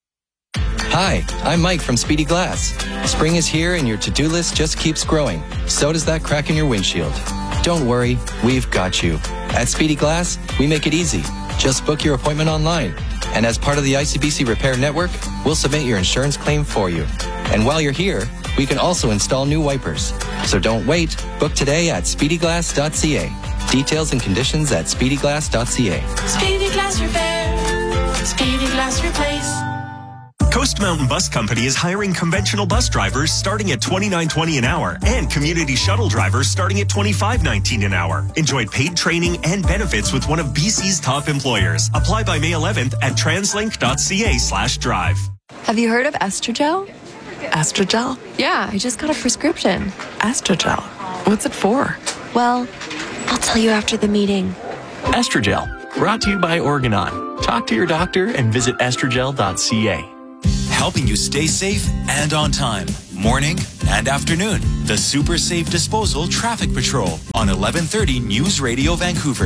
Hi, I'm Mike from Speedy Glass. Spring is here and your to-do list just keeps growing. So does that crack in your windshield. Don't worry, we've got you. At Speedy Glass, we make it easy. Just book your appointment online. And as part of the I C B C Repair Network, we'll submit your insurance claim for you. And while you're here, we can also install new wipers. So don't wait. Book today at speedy glass dot c a. Details and conditions at speedy glass dot c a. Speedy Glass Repair. Speedy Glass Replace. Coast Mountain Bus Company is hiring conventional bus drivers starting at twenty-nine twenty an hour and community shuttle drivers starting at twenty-five nineteen an hour. Enjoy paid training and benefits with one of B C's top employers. Apply by May eleventh at translink.ca slash drive. Have you heard of Estrogel? Estrogel? Yeah, I just got a prescription. Estrogel? What's it for? Well, I'll tell you after the meeting. Estrogel, brought to you by Organon. Talk to your doctor and visit estrogel dot c a. Helping you stay safe and on time. Morning and afternoon. The Super Safe Disposal Traffic Patrol on eleven thirty News Radio Vancouver.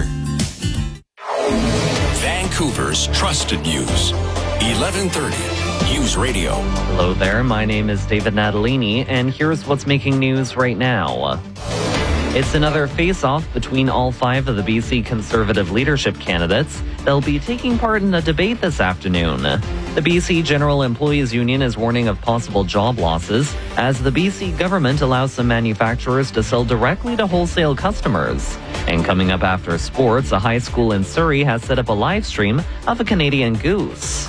Vancouver's trusted news. eleven thirty News Radio. Hello there, my name is David Natalini, and here's what's making news right now. It's another face-off between all five of the B C Conservative leadership candidates. They'll be taking part in a debate this afternoon. The B C General Employees Union is warning of possible job losses as the B C government allows some manufacturers to sell directly to wholesale customers. And coming up after sports, a high school in Surrey has set up a live stream of a Canadian goose.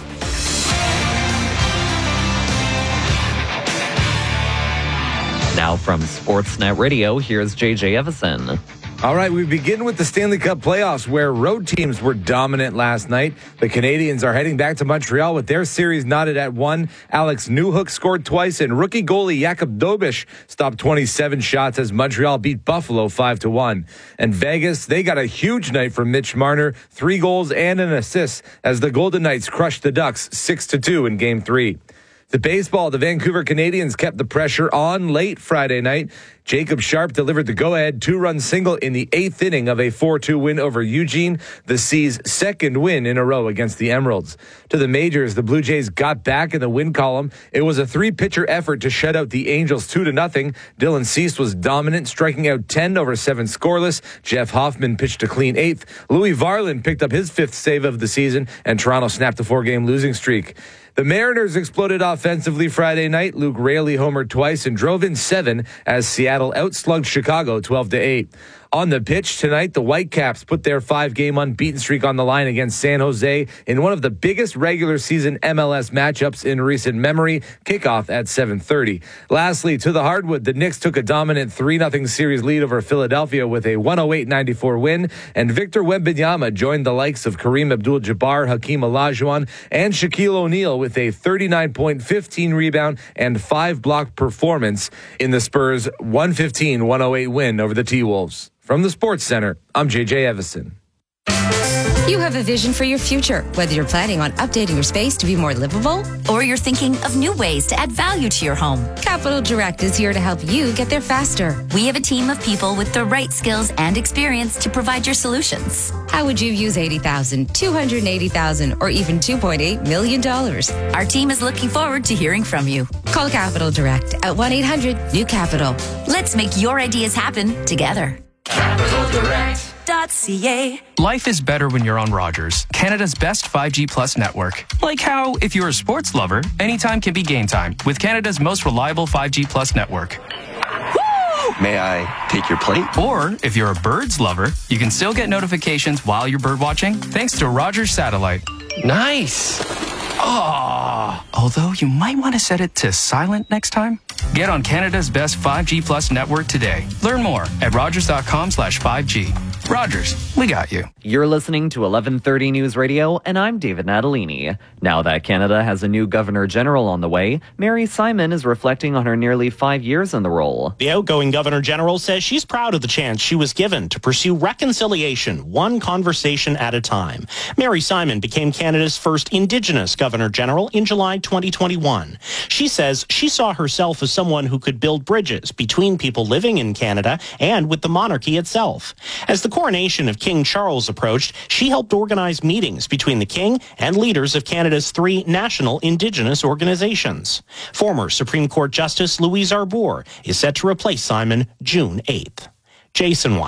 Now from Sportsnet Radio, here's J J Evison. All right, we begin with the Stanley Cup playoffs where road teams were dominant last night. The Canadiens are heading back to Montreal with their series knotted at one. Alex Newhook scored twice and rookie goalie Jakub Dobish stopped twenty-seven shots as Montreal beat Buffalo five to one. And Vegas, they got a huge night from Mitch Marner, three goals and an assist as the Golden Knights crushed the Ducks six to two in game three. The baseball, the Vancouver Canadians kept the pressure on late Friday night. Jacob Sharp delivered the go-ahead two-run single in the eighth inning of a four two win over Eugene, the C's second win in a row against the Emeralds. To the majors, the Blue Jays got back in the win column. It was a three-pitcher effort to shut out the Angels two to nothing. Dylan Cease was dominant, striking out ten over seven scoreless. Jeff Hoffman pitched a clean eighth. Louis Varland picked up his fifth save of the season, and Toronto snapped a four-game losing streak. The Mariners exploded offensively Friday night. Luke Raley homered twice and drove in seven as Seattle outslugged Chicago twelve to eight. On the pitch tonight, the Whitecaps put their five-game unbeaten streak on the line against San Jose in one of the biggest regular season M L S matchups in recent memory. Kickoff at seven thirty. Lastly, to the hardwood, the Knicks took a dominant three nothing series lead over Philadelphia with a one oh eight ninety-four win, and Victor Wembanyama joined the likes of Kareem Abdul-Jabbar, Hakeem Olajuwon, and Shaquille O'Neal with a thirty-nine point, fifteen rebound, and five block performance in the Spurs' one fifteen one oh eight win over the T-Wolves. From the Sports Center, I'm J J Evison. You have a vision for your future, whether you're planning on updating your space to be more livable or you're thinking of new ways to add value to your home. Capital Direct is here to help you get there faster. We have a team of people with the right skills and experience to provide your solutions. How would you use eighty thousand dollars, two hundred eighty thousand dollars, or even two point eight million dollars? Our team is looking forward to hearing from you. Call Capital Direct at one eight hundred new capital. Let's make your ideas happen together. Capital Direct dot c a. Life is better when you're on Rogers, Canada's best five G Plus network. Like how, if you're a sports lover, anytime can be game time with Canada's most reliable five G Plus network. May I take your plate? Or, if you're a birds lover, you can still get notifications while you're bird watching thanks to Rogers Satellite. Nice. Oh, although you might want to set it to silent next time. Get on Canada's best five G Plus network today. Learn more at rogers.com slash 5G. Rogers, we got you. You're listening to eleven thirty News Radio, and I'm David Natalini. Now that Canada has a new Governor General on the way, Mary Simon is reflecting on her nearly five years in the role. The outgoing Governor General says she's proud of the chance she was given to pursue reconciliation, one conversation at a time. Mary Simon became Canada's first Indigenous Governor General in July twenty twenty-one. She says she saw herself as someone who could build bridges between people living in Canada and with the monarchy itself. As the coronation of King Charles approached, she helped organize meetings between the King and leaders of Canada's three national Indigenous organizations. Former Supreme Court Justice Louise Arbour is set to replace Simon June eighth. Jason White,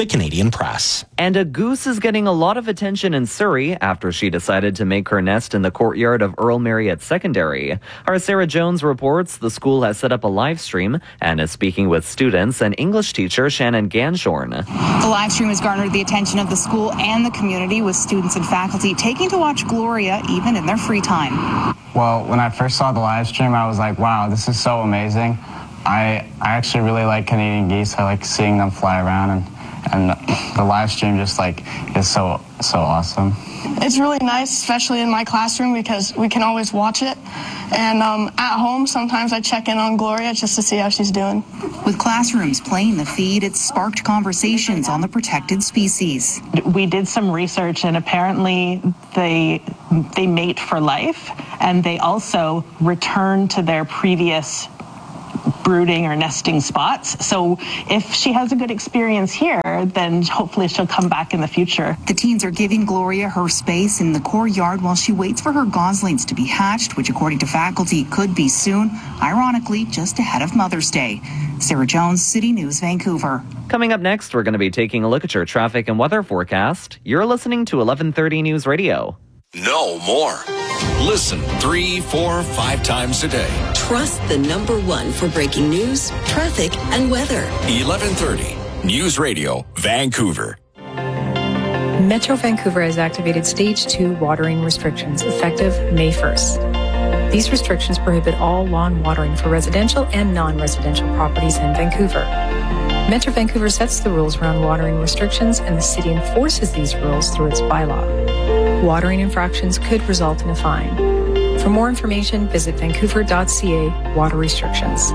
the Canadian Press. And a goose is getting a lot of attention in Surrey after she decided to make her nest in the courtyard of Earl Marriott Secondary. Our Sarah Jones reports the school has set up a live stream and is speaking with students and English teacher Shannon Ganshorn. The live stream has garnered the attention of the school and the community, with students and faculty taking to watch Gloria even in their free time. Well, when I first saw the live stream, I was like, wow, this is so amazing. I I actually really like Canadian geese. I like seeing them fly around, and, and the live stream just like is so, so awesome. It's really nice, especially in my classroom, because we can always watch it. And um, at home, sometimes I check in on Gloria just to see how she's doing. With classrooms playing the feed, it sparked conversations on the protected species. We did some research, and apparently they they mate for life, and they also return to their previous brooding or nesting spots. So if she has a good experience here, then hopefully she'll come back in the future. The teens are giving Gloria her space in the courtyard while she waits for her goslings to be hatched, which according to faculty could be soon, ironically just ahead of Mother's Day. Sarah Jones, City News, Vancouver. Coming up next, we're going to be taking a look at your traffic and weather forecast. You're listening to eleven thirty News Radio. No more. Listen three, four, five times a day. Trust the number one for breaking news, traffic, and weather. eleven thirty News Radio, Vancouver. Metro Vancouver has activated Stage two watering restrictions effective May first. These restrictions prohibit all lawn watering for residential and non-residential properties in Vancouver. Metro Vancouver sets the rules around watering restrictions, and the city enforces these rules through its bylaw. Watering infractions could result in a fine. For more information, visit vancouver dot c a water restrictions.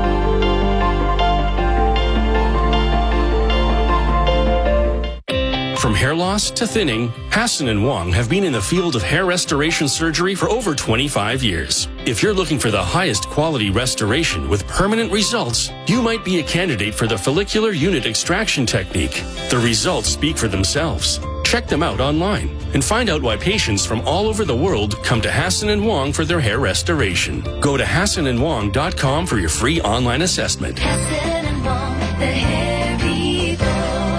From hair loss to thinning, Hassan and Wong have been in the field of hair restoration surgery for over twenty-five years. If you're looking for the highest quality restoration with permanent results, you might be a candidate for the follicular unit extraction technique. The results speak for themselves. Check them out online and find out why patients from all over the world come to Hassan and Wong for their hair restoration. Go to hassan and wong dot com for your free online assessment. Hassan and Wong, the hair people.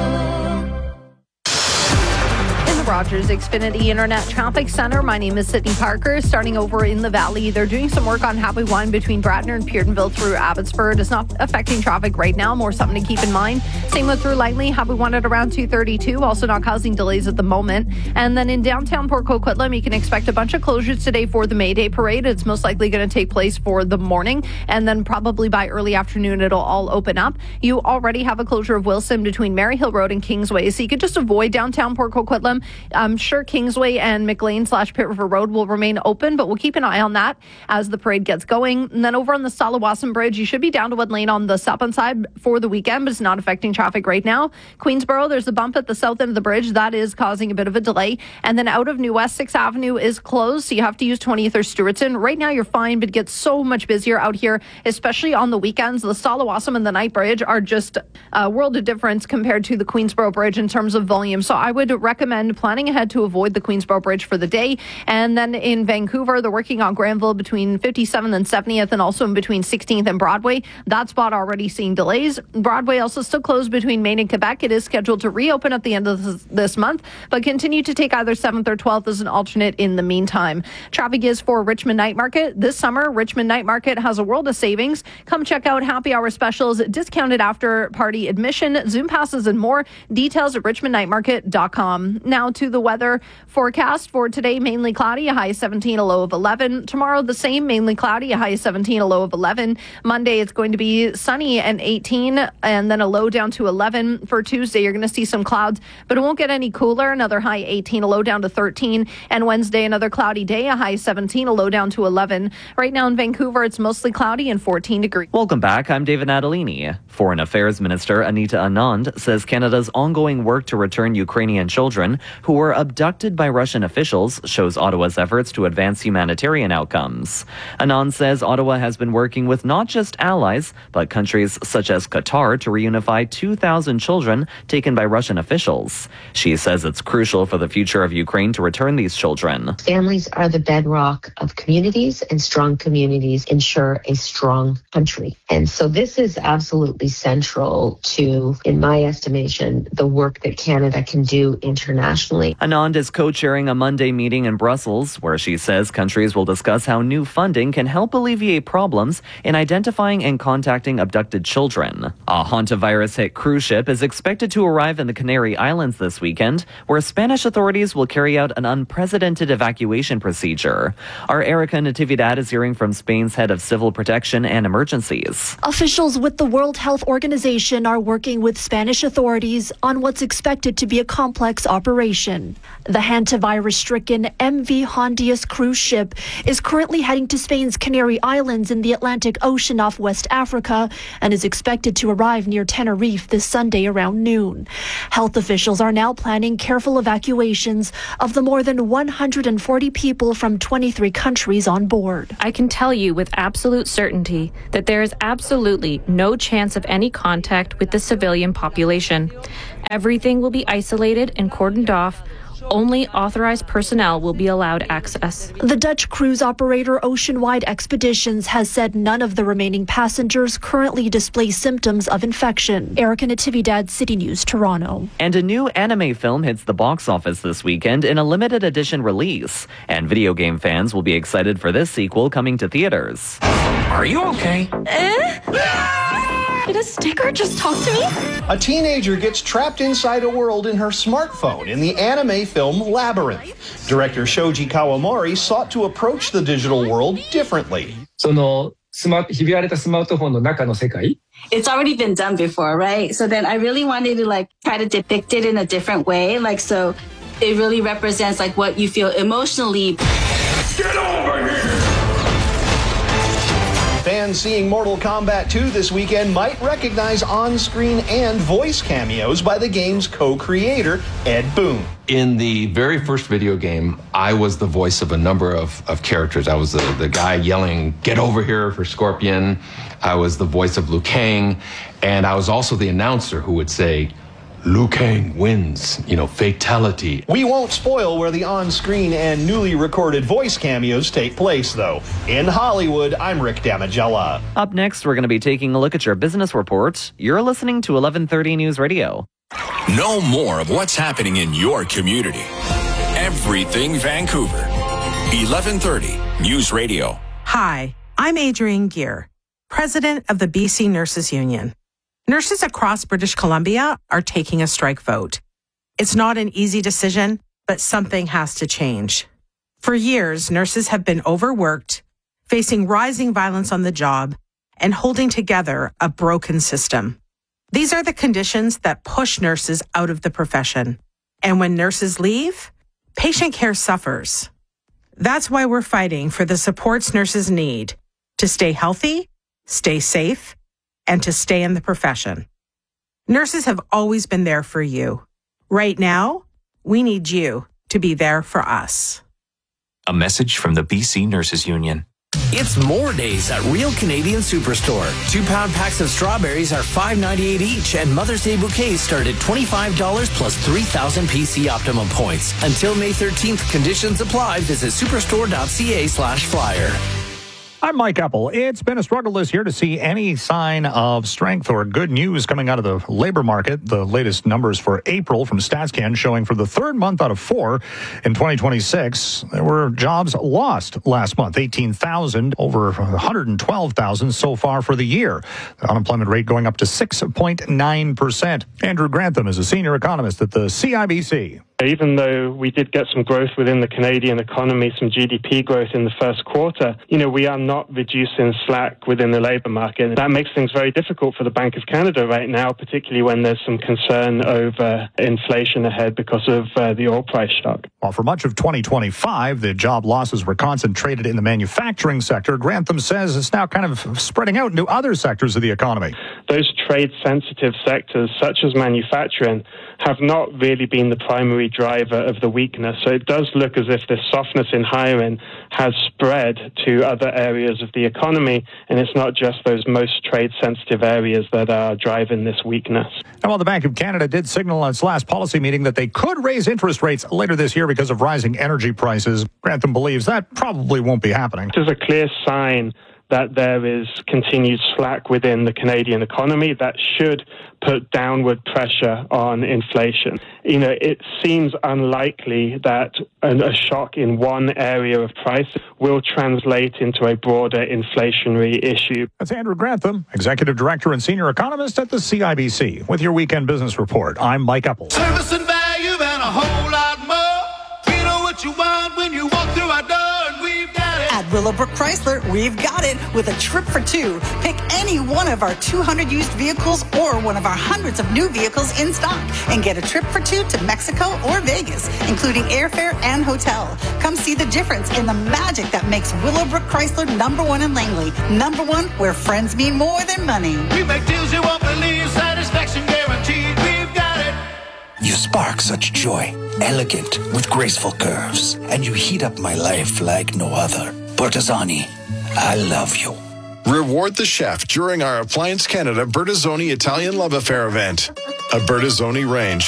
Rogers Xfinity Internet Traffic Center. My name is Sydney Parker. Starting over in the Valley, they're doing some work on Happy Wine between Bradner and Peardenville through Abbotsford. It's not affecting traffic right now. More something to keep in mind. Same with through Langley. Happy Wine at around two thirty-two. Also not causing delays at the moment. And then in downtown Port Coquitlam, you can expect a bunch of closures today for the May Day Parade. It's most likely going to take place for the morning. And then probably by early afternoon, it'll all open up. You already have a closure of Wilson between Maryhill Road and Kingsway. So you could just avoid downtown Port Coquitlam. I'm sure Kingsway and McLean slash Pitt River Road will remain open, but we'll keep an eye on that as the parade gets going. And then over on the Salawasan Bridge, you should be down to Wood Lane on the southbound side for the weekend, but it's not affecting traffic right now. Queensboro, there's a bump at the south end of the bridge. That is causing a bit of a delay. And then out of New West, sixth Avenue is closed, so you have to use twentieth or Stewartson. Right now, you're fine, but it gets so much busier out here, especially on the weekends. The Salawasan and the Night Bridge are just a world of difference compared to the Queensboro Bridge in terms of volume. So I would recommend planning ahead to avoid the Queensboro Bridge for the day. And then in Vancouver, they're working on Granville between fifty-seventh and seventieth, and also in between sixteenth and Broadway. That spot already seeing delays. Broadway also still closed between Maine and Quebec. It is scheduled to reopen at the end of this, this month, but continue to take either seventh or twelfth as an alternate in the meantime. Traffic is for Richmond Night Market. This summer, Richmond Night Market has a world of savings. Come check out happy hour specials, discounted after party admission, Zoom passes, and more. Details at richmond night market dot com. Now to the weather forecast for today. Mainly cloudy, a high of seventeen, a low of eleven. Tomorrow, the same, mainly cloudy, a high of seventeen, a low of eleven. Monday, it's going to be sunny and eighteen, and then a low down to eleven. For Tuesday, you're going to see some clouds, but it won't get any cooler. Another high eighteen, a low down to thirteen. And Wednesday, another cloudy day, a high seventeen, a low down to eleven. Right now in Vancouver, it's mostly cloudy and fourteen degrees. Welcome back. I'm David Natalini. Foreign Affairs Minister Anita Anand says Canada's ongoing work to return Ukrainian children who were abducted by Russian officials shows Ottawa's efforts to advance humanitarian outcomes. Anand says Ottawa has been working with not just allies, but countries such as Qatar to reunify two thousand children taken by Russian officials. She says it's crucial for the future of Ukraine to return these children. Families are the bedrock of communities, and strong communities ensure a strong country. And so this is absolutely central to, in my estimation, the work that Canada can do internationally. Anand is co-chairing a Monday meeting in Brussels where she says countries will discuss how new funding can help alleviate problems in identifying and contacting abducted children. A hantavirus-hit cruise ship is expected to arrive in the Canary Islands this weekend, where Spanish authorities will carry out an unprecedented evacuation procedure. Our Erica Natividad is hearing from Spain's head of civil protection and emergencies. Officials with the World Health Organization are working with Spanish authorities on what's expected to be a complex operation. The hantavirus-stricken M V Hondius cruise ship is currently heading to Spain's Canary Islands in the Atlantic Ocean off West Africa and is expected to arrive near Tenerife this Sunday around noon. Health officials are now planning careful evacuations of the more than one hundred forty people from twenty-three countries on board. I can tell you with absolute certainty that there is absolutely no chance of any contact with the civilian population. Everything will be isolated and cordoned off. Only authorized personnel will be allowed access. The Dutch cruise operator Oceanwide Expeditions has said none of the remaining passengers currently display symptoms of infection. Erica Natividad, City News, Toronto. And a new anime film hits the box office this weekend in a limited edition release. And video game fans will be excited for this sequel coming to theaters. Are you okay? Eh? Did a sticker just talk to me? A teenager gets trapped inside a world in her smartphone in the anime film Labyrinth. Director Shoji Kawamori sought to approach the digital world differently. It's already been done before, right? So then I really wanted to like try to depict it in a different way. Like, so it really represents like what you feel emotionally. Get over here! Fans seeing Mortal Kombat two this weekend might recognize on-screen and voice cameos by the game's co-creator, Ed Boon. In the very first video game, I was the voice of a number of, of characters. I was the, the guy yelling, "Get over here" for Scorpion. I was the voice of Liu Kang. And I was also the announcer who would say, "Liu Kang wins, you know, fatality." We won't spoil where the on-screen and newly recorded voice cameos take place, though. In Hollywood, I'm Rick Damagella. Up next, we're going to be taking a look at your business report. You're listening to eleven thirty News Radio. Know more of what's happening in your community. Everything Vancouver. eleven thirty News Radio. Hi, I'm Adrienne Gear, president of the B C Nurses Union. Nurses across British Columbia are taking a strike vote. It's not an easy decision, but something has to change. For years, nurses have been overworked, facing rising violence on the job, and holding together a broken system. These are the conditions that push nurses out of the profession. And when nurses leave, patient care suffers. That's why we're fighting for the supports nurses need to stay healthy, stay safe, and to stay in the profession. Nurses have always been there for you. Right now, we need you to be there for us. A message from the B C Nurses Union. It's more days at Real Canadian Superstore. Two-pound packs of strawberries are five ninety-eight each, and Mother's Day bouquets start at twenty-five dollars plus three thousand P C Optimum points. Until May thirteenth, conditions apply. Visit superstore.ca slash flyer. I'm Mike Apple. It's been a struggle this year to see any sign of strength or good news coming out of the labor market. The latest numbers for April from StatsCan showing for the third month out of four in twenty twenty-six, there were jobs lost last month, eighteen thousand, over one hundred twelve thousand so far for the year. The unemployment rate going up to six point nine percent. Andrew Grantham is a senior economist at the C I B C. Even though we did get some growth within the Canadian economy, some G D P growth in the first quarter, you know, we are not reducing slack within the labour market. That makes things very difficult for the Bank of Canada right now, particularly when there's some concern over inflation ahead because of uh, the oil price shock. While for much of twenty twenty-five, the job losses were concentrated in the manufacturing sector, Grantham says it's now kind of spreading out into other sectors of the economy. Those trade-sensitive sectors, such as manufacturing, have not really been the primary driver of the weakness. So it does look as if this softness in hiring has spread to other areas of the economy, and it's not just those most trade-sensitive areas that are driving this weakness. And while the Bank of Canada did signal on its last policy meeting that they could raise interest rates later this year because of rising energy prices, Grantham believes that probably won't be happening. This is a clear sign that there is continued slack within the Canadian economy that should put downward pressure on inflation. You know, it seems unlikely that a shock in one area of price will translate into a broader inflationary issue. That's Andrew Grantham, Executive Director and Senior Economist at the C I B C. With your Weekend Business Report, I'm Mike Epple. Service and value and a whole lot more. You know what you want when you walk through our door, and we've got it. At Willowbrook Chrysler, we've got it with a trip for two. Pick any one of our two hundred used vehicles or one of our hundreds of new vehicles in stock and get a trip for two to Mexico or Vegas, including airfare and hotel. Come see the difference in the magic that makes Willowbrook Chrysler number one in Langley. Number one, where friends mean more than money. We make deals you won't believe, satisfaction guaranteed. We've got it. You spark such joy, elegant with graceful curves, and you heat up my life like no other. Bertazzoni, I love you. Reward the chef during our Appliance Canada Bertazzoni Italian Love Affair event. A Bertazzoni range